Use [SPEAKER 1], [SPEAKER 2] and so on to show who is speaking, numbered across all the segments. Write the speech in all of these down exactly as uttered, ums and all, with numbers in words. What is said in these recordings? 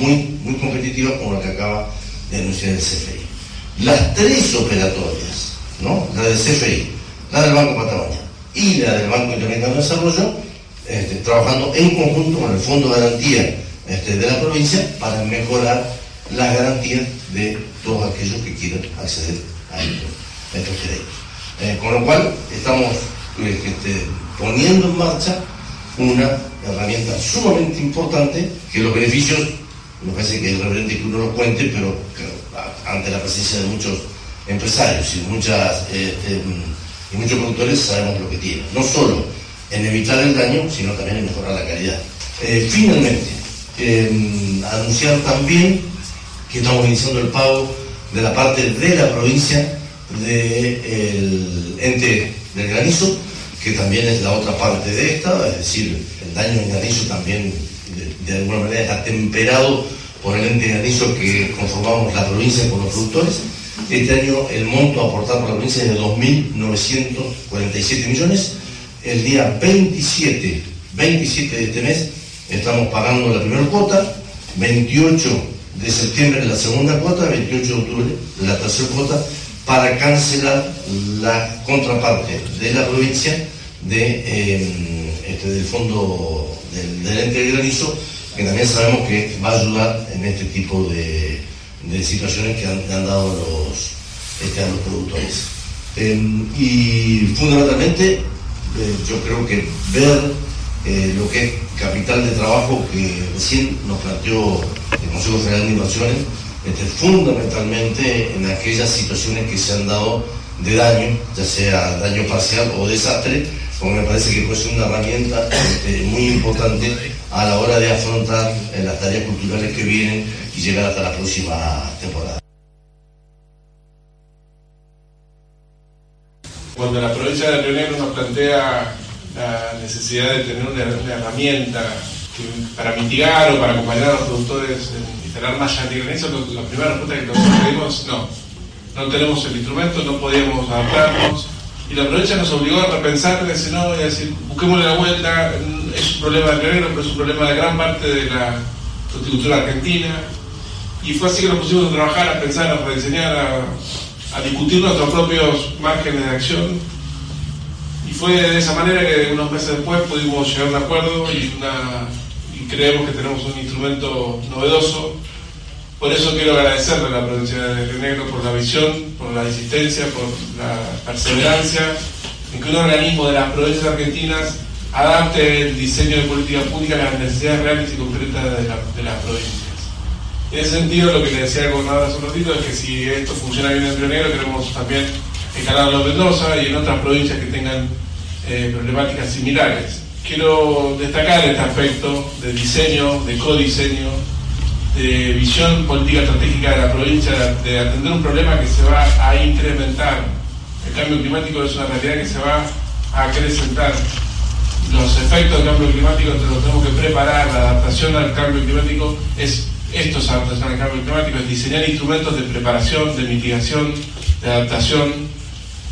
[SPEAKER 1] muy, muy competitiva como la que acaba de anunciar el C F I. Las tres operatorias, ¿no? La del C F I, la del Banco Patagonia y la del Banco Interamericano de Desarrollo, este, trabajando en conjunto con el Fondo de Garantía este, de la provincia para mejorar las garantías de todos aquellos que quieran acceder a estos, a estos créditos. Eh, con lo cual estamos eh, este, poniendo en marcha una herramienta sumamente importante que los beneficios, me parece que es irreverente que uno los cuente, pero claro, ante la presencia de muchos empresarios y, muchas, este, y muchos productores sabemos lo que tienen, no solo en evitar el daño, sino también en mejorar la calidad. Eh, finalmente, eh, anunciar también que estamos iniciando el pago de la parte de la provincia del ente del granizo, que también es la otra parte de esta, es decir, el daño en granizo también de, de alguna manera está temperado por el ente de granizo que conformamos la provincia con los productores. Este año el monto a aportar por la provincia es de dos mil novecientos cuarenta y siete millones. El día veintisiete, veintisiete de este mes estamos pagando la primera cuota, veintiocho de septiembre la segunda cuota, veintiocho de octubre la tercera cuota, para cancelar la contraparte de la provincia de, eh, este, del fondo del, del ente de granizo, que también sabemos que va a ayudar en este tipo de, de situaciones que han, han dado a los, este, a los productores. Eh, y fundamentalmente, eh, yo creo que ver eh, lo que es capital de trabajo que recién nos planteó el Consejo Federal de Inversiones, este, fundamentalmente en aquellas situaciones que se han dado de daño, ya sea daño parcial o desastre, como me parece que puede ser una herramienta este, muy importante a la hora de afrontar eh, las tareas culturales que vienen y llegar hasta la próxima temporada.
[SPEAKER 2] Cuando la provincia de Río Negro nos plantea la necesidad de tener una, una herramienta que, para mitigar o para acompañar a los productores en instalar mallas antigranizo, la primera respuesta que nosotros pedimos, no, no tenemos el instrumento, no podíamos adaptarnos, y la provincia nos obligó a repensar, decir, no, y a decir, busquémosle la vuelta, es un problema de Río Negro, pero es un problema de gran parte de la horticultura argentina, y fue así que nos pusimos a trabajar, a pensar, a rediseñar, a, a discutir nuestros propios márgenes de acción. Y fue de esa manera que unos meses después pudimos llegar a un acuerdo y, una, y creemos que tenemos un instrumento novedoso. Por eso quiero agradecerle a la provincia de Río Negro por la visión, por la insistencia, por la perseverancia en que un organismo de las provincias argentinas adapte el diseño de política pública a las necesidades reales y concretas de, la, de las provincias. En ese sentido, lo que le decía el gobernador hace un ratito es que si esto funciona bien en Río Negro, queremos también escalarlo en Mendoza y en otras provincias que tengan eh, problemáticas similares. Quiero destacar este aspecto de diseño, de codiseño, de visión política estratégica de la provincia, de atender un problema que se va a incrementar. El cambio climático es una realidad que se va a acrecentar. Los efectos del cambio climático los tenemos que preparar. La adaptación al cambio climático es esto, es adaptación al cambio climático, es diseñar instrumentos de preparación, de mitigación, de adaptación.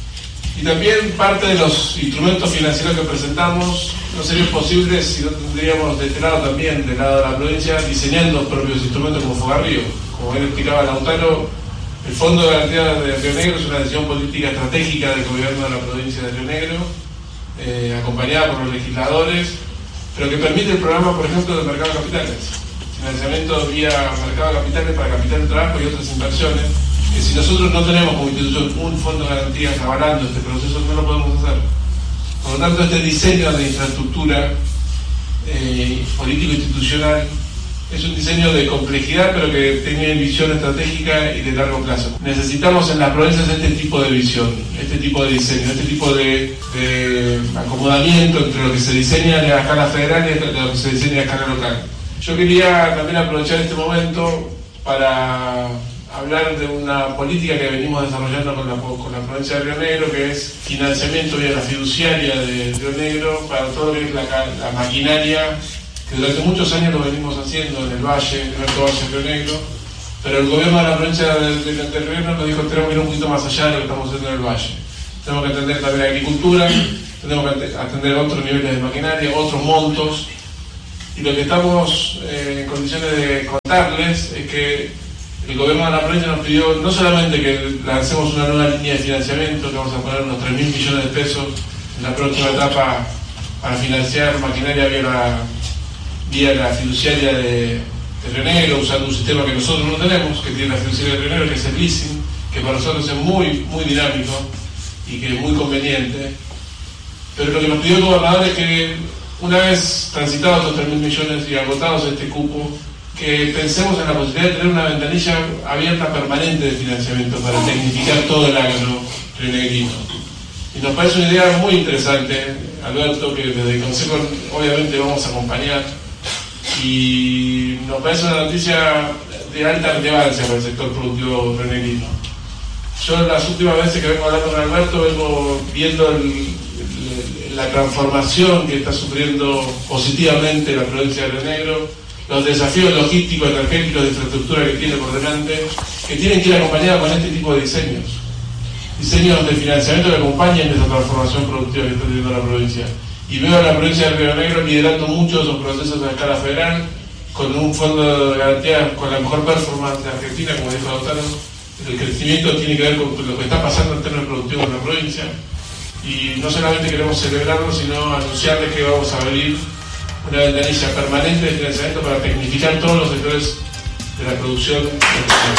[SPEAKER 2] Y también parte de los instrumentos financieros que presentamos no serían posibles si no tendríamos de este lado también, del lado de la provincia, diseñando propios instrumentos como Fogarrío. Como él explicaba Lautaro, el Fondo de Garantía de Río Negro es una decisión política estratégica del gobierno de la provincia de Río Negro, eh, acompañada por los legisladores, pero que permite el programa, por ejemplo, de mercado de capitales. Financiamiento vía mercado de capitales para capital de trabajo y otras inversiones, que si nosotros no tenemos como institución un fondo de garantías avalando este proceso, no lo podemos hacer. Por lo tanto, este diseño de infraestructura eh, político-institucional es un diseño de complejidad, pero que tiene visión estratégica y de largo plazo. Necesitamos en las provincias este tipo de visión, este tipo de diseño, este tipo de, de acomodamiento entre lo que se diseña a la escala federal y lo que se diseña a escala local. Yo quería también aprovechar este momento para hablar de una política que venimos desarrollando con la, con la provincia de Río Negro, que es financiamiento vía la fiduciaria de Río Negro para todo lo que es la, la maquinaria, que durante muchos años lo venimos haciendo en el Valle, en el Alto Valle de Río Negro, pero el gobierno de la provincia de, de, de Río Negro nos dijo que tenemos que ir un poquito más allá de lo que estamos haciendo en el Valle. Tenemos que atender también la agricultura, tenemos que atender otros niveles de maquinaria, otros montos, Y lo que estamos eh, en condiciones de contarles es que el gobierno de la provincia nos pidió no solamente que lancemos una nueva línea de financiamiento, que vamos a poner unos tres mil millones de pesos en la próxima etapa para financiar maquinaria vía la, vía la fiduciaria de, de Río Negro, usando un sistema que nosotros no tenemos, que tiene la fiduciaria de Río Negro, que es el leasing, que para nosotros es muy, muy dinámico y que es muy conveniente. Pero lo que nos pidió el gobernador es que una vez transitados estos tres mil millones y agotados este cupo, que pensemos en la posibilidad de tener una ventanilla abierta permanente de financiamiento para tecnificar todo el agro rionegrino. Y nos parece una idea muy interesante, Alberto, que desde el Consejo obviamente vamos a acompañar, y nos parece una noticia de alta relevancia para el sector productivo rionegrino. Yo las últimas veces que vengo hablando con Alberto vengo viendo el, el, la transformación que está sufriendo positivamente la provincia de Río Negro, los desafíos logísticos, energéticos, de infraestructura que tiene por delante, que tienen que ir acompañados con este tipo de diseños. Diseños de financiamiento que acompañen esa transformación productiva que está teniendo la provincia. Y veo a la provincia de Río Negro liderando muchos de esos procesos a escala federal, con un fondo de garantía con la mejor performance de Argentina, como dijo Lautaro. El crecimiento tiene que ver con lo que está pasando en términos productivos en la provincia. Y no solamente queremos celebrarlo, sino anunciarles que vamos a abrir una ventanilla permanente de financiamiento para tecnificar todos los sectores de la producción.